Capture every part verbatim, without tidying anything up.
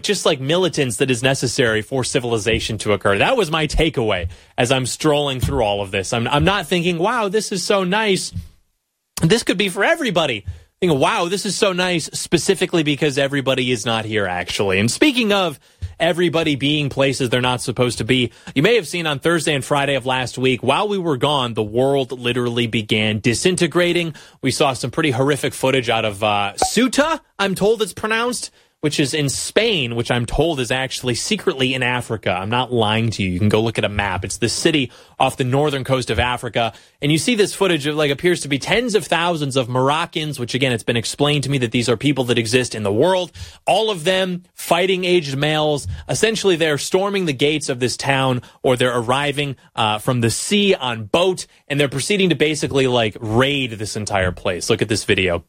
just like militants that is necessary for civilization to occur. That was my takeaway as I'm strolling through all of this. I'm, I'm not thinking, wow, this is so nice. This could be for everybody. Thinking, wow, this is so nice specifically because everybody is not here, actually. And speaking of everybody being places they're not supposed to be, you may have seen on Thursday and Friday of last week, while we were gone, the world literally began disintegrating. We saw some pretty horrific footage out of uh, Ceuta, I'm told it's pronounced, which is in Spain, which I'm told is actually secretly in Africa. I'm not lying to you. You can go look at a map. It's the city off the northern coast of Africa. And you see this footage of like appears to be tens of thousands of Moroccans, which again, it's been explained to me that these are people that exist in the world. All of them fighting aged males. Essentially, they're storming the gates of this town, or they're arriving uh, from the sea on boat, and they're proceeding to basically like raid this entire place. Look at this video.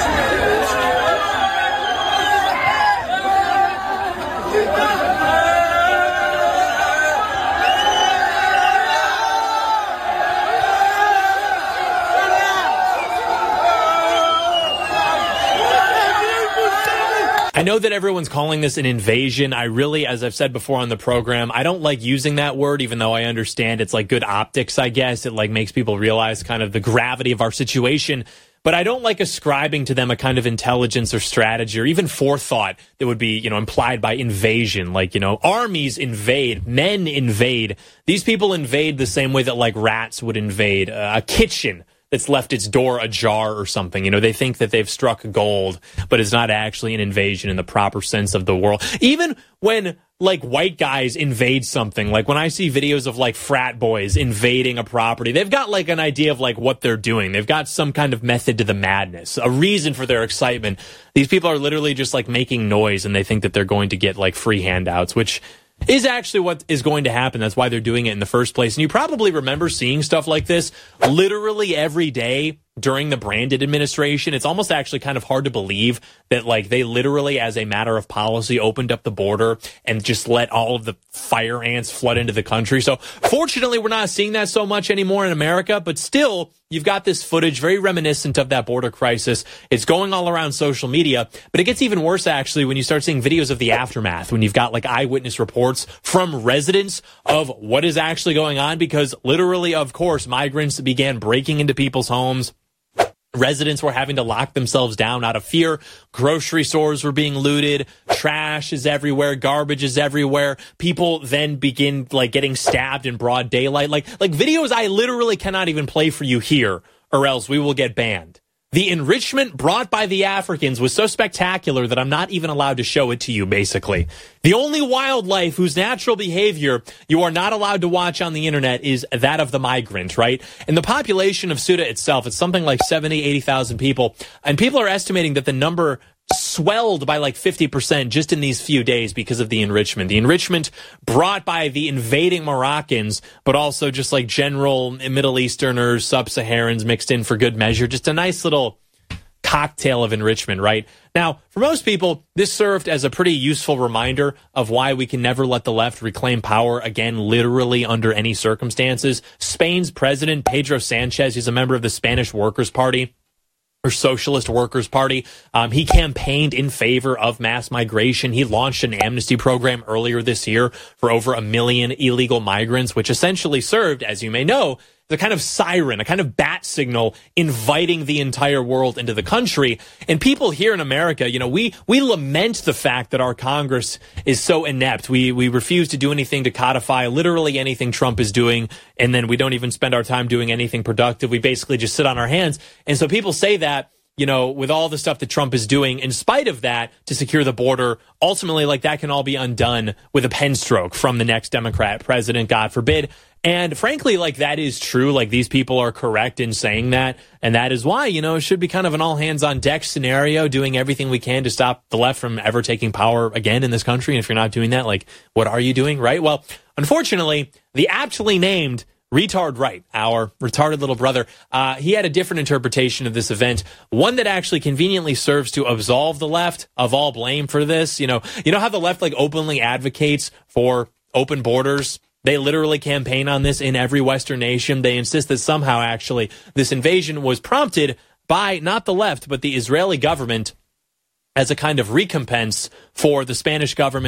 I know that everyone's calling this an invasion. I really, as I've said before on the program, I don't like using that word, even though I understand it's like good optics, I guess. It like makes people realize kind of the gravity of our situation. But I don't like ascribing to them a kind of intelligence or strategy or even forethought that would be, you know, implied by invasion. Like, you know, armies invade, men invade. These people invade the same way that like rats would invade uh, a kitchen that's left its door ajar or something. You know, they think that they've struck gold, but it's not actually an invasion in the proper sense of the word. Even when, like, white guys invade something, like when I see videos of, like, frat boys invading a property, they've got, like, an idea of, like, what they're doing. They've got some kind of method to the madness, a reason for their excitement. These people are literally just, like, making noise, and they think that they're going to get, like, free handouts, which is actually what is going to happen. That's why they're doing it in the first place. And you probably remember seeing stuff like this literally every day during the Brandon administration. It's almost actually kind of hard to believe that, like, they literally, as a matter of policy, opened up the border and just let all of the fire ants flood into the country. So fortunately, we're not seeing that so much anymore in America, but still, you've got this footage very reminiscent of that border crisis. It's going all around social media, but it gets even worse, actually, when you start seeing videos of the aftermath, when you've got, like, eyewitness reports from residents of what is actually going on, because literally, of course, migrants began breaking into people's homes. Residents were having to lock themselves down out of fear. Grocery stores were being looted. Trash is everywhere. Garbage is everywhere. People then begin like getting stabbed in broad daylight. Like, like videos I literally cannot even play for you here, or else we will get banned. The enrichment brought by the Africans was so spectacular that I'm not even allowed to show it to you, basically. The only wildlife whose natural behavior you are not allowed to watch on the internet is that of the migrant, right? And the population of Ceuta itself, it's something like seventy, eighty thousand people. And people are estimating that the number swelled by like fifty percent just in these few days because of the enrichment. The enrichment brought by the invading Moroccans, but also just like general Middle Easterners, sub-Saharans mixed in for good measure. Just a nice little cocktail of enrichment, right? Now, for most people, this served as a pretty useful reminder of why we can never let the left reclaim power again, literally under any circumstances. Spain's president, Pedro Sanchez, he's a member of the Spanish Workers' Party, or Socialist Workers' Party. Um, he campaigned in favor of mass migration. He launched an amnesty program earlier this year for over a million illegal migrants, which essentially served, as you may know, the kind of siren, a kind of bat signal inviting the entire world into the country. And people here in America, you know, we we lament the fact that our Congress is so inept. We we refuse to do anything to codify literally anything Trump is doing, and then we don't even spend our time doing anything productive. We basically just sit on our hands. And so people say that, you know, with all the stuff that Trump is doing, in spite of that, to secure the border, ultimately, like, that can all be undone with a pen stroke from the next Democrat president, God forbid. And frankly, like, that is true. Like, these people are correct in saying that. And that is why, you know, it should be kind of an all hands on deck scenario, doing everything we can to stop the left from ever taking power again in this country. And if you're not doing that, like, what are you doing, right? Well, unfortunately, the aptly named Retard Right, our retarded little brother, uh, he had a different interpretation of this event, one that actually conveniently serves to absolve the left of all blame for this. You know, you know how the left, like, openly advocates for open borders? They literally campaign on this in every Western nation. They insist that somehow, actually, this invasion was prompted by not the left, but the Israeli government as a kind of recompense for the Spanish government